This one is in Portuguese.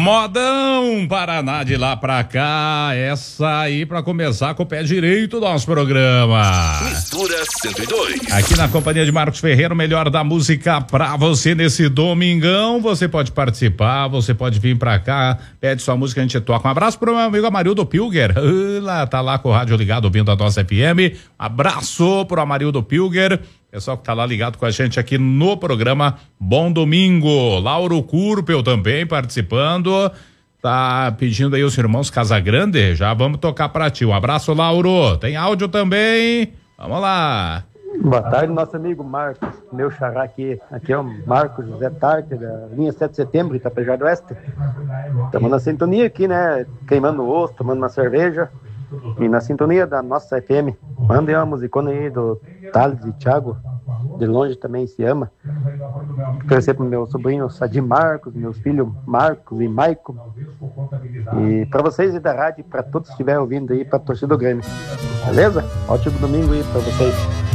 Modão Paraná de lá pra cá, essa aí pra começar com o pé direito do nosso programa. Mistura 102. Aqui na companhia de Marcos Ferreira, o melhor da música pra você nesse domingão. Você pode participar, você pode vir pra cá, pede sua música, a gente toca. Um abraço pro meu amigo Amarildo Pilger, tá lá com o rádio ligado ouvindo a nossa FM. Abraço pro Amarildo Pilger. Pessoal que tá lá ligado com a gente aqui no programa Bom Domingo. Lauro Curpel também participando. Tá pedindo aí os irmãos Casagrande. Já vamos tocar pra ti. Um abraço, Lauro. Tem áudio também. Vamos lá. Boa tarde, nosso amigo Marcos, meu xará aqui. Aqui é o Marcos José Tarte, da linha 7 de setembro, Itapejara do Oeste. Estamos na sintonia aqui, né? Queimando o osso, tomando uma cerveja. E na sintonia da nossa FM. Mandem uma musicona aí do Thales e Thiago. De longe também se ama. Oferecer pro meu sobrinho Sadir Marcos, meus filhos Marcos e Maico. E para vocês e da rádio, para todos que estiverem ouvindo aí, para a torcida do Grêmio. Beleza? Ótimo domingo aí para vocês.